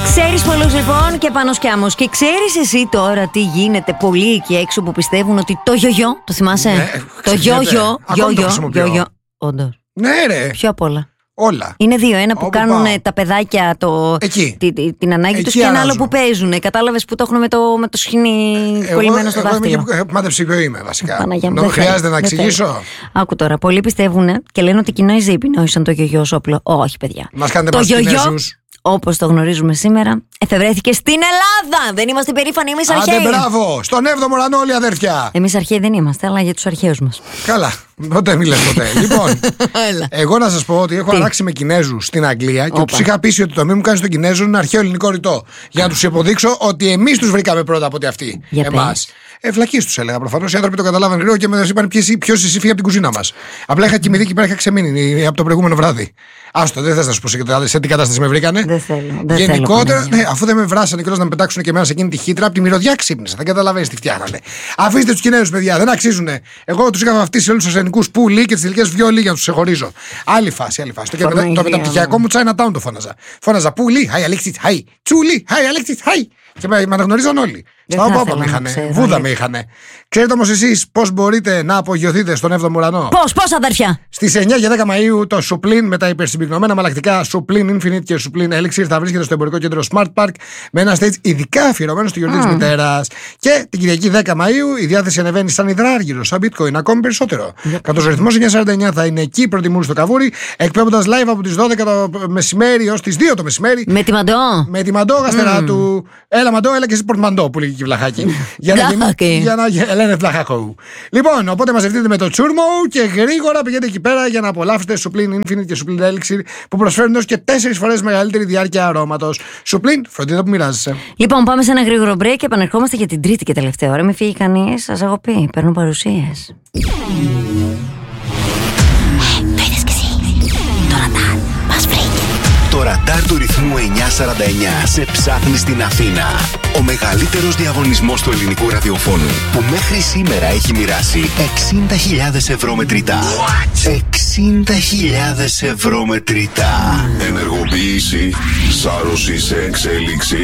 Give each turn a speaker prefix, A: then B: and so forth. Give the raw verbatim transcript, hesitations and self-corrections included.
A: Ξέρεις πολλούς λοιπόν και Πάνος και Άμμος. Και ξέρεις εσύ τώρα τι γίνεται πολλοί εκεί έξω που πιστεύουν ότι το γιογιό, το θυμάσαι?
B: Ναι,
A: το γιογιό, γιογιό, όντως.
B: Ναι ρε.
A: Ποιο απ' όλα?
B: Όλα.
A: Είναι δύο. Ένα που
B: Όπου
A: κάνουν
B: πάω.
A: τα παιδάκια το,
B: Εκεί.
A: τη, τη, την ανάγκη
B: Εκεί
A: τους, και ένα άλλο
B: αλλάζω.
A: που παίζουν. Κατάλαβες που το έχουν με το, με το σχοινί κολλημένο στο δάχτυλο.
B: Εγώ είμαι ψηφίο είμαι βασικά.
A: Παναγιά μου,
B: Νομίζω
A: δεν
B: χρειάζεται
A: θέλω,
B: να
A: δεν
B: εξηγήσω.
A: θέλω. Άκου τώρα. Πολλοί πιστεύουν και λένε ότι οι Κινέζοι επινόησαν το γιογιό ως όπλο. Όχι, παιδιά.
B: Μας κάνετε
A: Το
B: μας
A: γιογιό,
B: Κινέζους.
A: όπως το γνωρίζουμε σήμερα, εφευρέθηκε στην Ελλάδα. Δεν είμαστε περήφανοι εμείς αρχαίοι.
B: Άντε μπράβο. Στον έβδομο ουρανό όλοι αδέρφια.
A: Εμείς αρχαίοι δεν είμαστε, αλλά για τους αρχαίους μας.
B: Καλά. Ποτέ μη λες ποτέ. Λοιπόν,
A: Έλα.
B: εγώ να σας πω ότι έχω
A: Τι?
B: αλλάξει με Κινέζους στην Αγγλία και
A: Όπα.
B: τους είχα πείσει ότι το μη μου κάνεις τον Κινέζο είναι αρχαίο ελληνικό ρητό. Για να τους υποδείξω ότι εμείς τους βρήκαμε πρώτα από ότι αυτοί.
A: Για
B: Εμάς. Ε, βλακίες τους έλεγα προφανώς. Οι άνθρωποι το καταλάβαν γρήγορα και με είπαν ποιος εσύ φύγει από την κουζίνα μας. Απλά είχα κοιμηθεί και πέρα είχα ξεμείνει από το προηγούμενο βράδυ. Άστο, δεν θες να σου πω σε, σε τι κατάσταση με βρήκανε.
A: Δεν θέλω. Δεν
B: Γενικότερα,
A: θέλω,
B: ναι, αφού δεν με βράσανε κιόλας να με πετάξουν και εμένα σε εκείνη τη χύτρα, από τη μυρωδιά ξύπνησα. Δεν καταλαβαίνεις τι φτιάχνανε. Αφήστε τους Κινέζους, παιδιά, δεν αξίζουνε. Εγώ τους είχα βαφτίσει όλους τους ελληνικούς πουλί και τις τελικές βιολί για να τους ξεχωρίζω. Άλλη φάση, άλλη φάση. Το,
A: Παναγία
B: το μεταπτυχιακό μου Chinatown το φώναζα. Φώναζα πουλί, hi Alexis, hi. Τσούλι, hi Alexis, hi. Και με, με αναγνωρίζαν όλοι.
A: Δεν
B: Στα
A: θα
B: όπα
A: ήθελα
B: με
A: να
B: είχανε.
A: ξέρω,
B: Βούδα
A: αλήθεια.
B: με είχανε. Ξέρετε όμως εσείς πώς μπορείτε να απογειωθείτε στον έβδομο ουρανό?
A: Πώς, πώς αδερφιά?
B: Στις εννιά και δέκα Μαΐου το Suplin με τα υπερσυμπυκνωμένα μαλακτικά Suplin Infinite και Suplin Elixir θα βρίσκεται στο εμπορικό κέντρο Smart Park με ένα stage ειδικά αφιερωμένο στη γιορτή της μητέρας. Και την Κυριακή δέκα Μαΐου η διάθεση ανεβαίνει σαν υδράργυρο, σαν bitcoin, ακόμη περισσότερο. Καθώς ο ρυθμός εννιακόσια σαράντα εννιά θα είναι εκεί προτιμούν στο καβούρι, εκπέμποντας live από τις δώδεκα το μεσημέρι ως τις δύο το μεσημέρι.
A: Με τη μαντό.
B: Με τη μαντό γαστερά του. Έλα μαντό, έλα και εσύ πορτμαντό που λέγει και η βλαχάκι. για να
A: Βλάχακι.
B: γίνει. Για να λένε βλαχακό. Λοιπόν, οπότε μαζευτείτε με το τσούρμο και γρήγορα πηγαίνετε εκεί πέρα για να απολαύσετε Suplin Infinite και Suplin Elixir που προσφέρουν έως και τέσσερις φορές μεγαλύτερη διάρκεια αρώματος. Suplin, φροντίδα που μοιράζεσαι.
A: Λοιπόν, πάμε σε ένα γρήγορο break και επανερχόμαστε για την τρίτη και τελευταία ώρα. Μην φύγει κανείς, σας έχω πει. Παίρνω παρουσίες. Το είδες κι εσύ. Το ραντάρ μας βρήκε.
C: Το ραντάρ του ρυθμού εννιακόσια σαράντα εννιά σε ψάχνει στην Αθήνα. Ο μεγαλύτερος διαγωνισμός του ελληνικού ραδιοφώνου που μέχρι σήμερα έχει μοιράσει εξήντα χιλιάδες ευρώ μετρητά. εξήντα χιλιάδες ευρώ μετρητά.
D: Ενεργοποίηση, σάρωση σε εξέλιξη.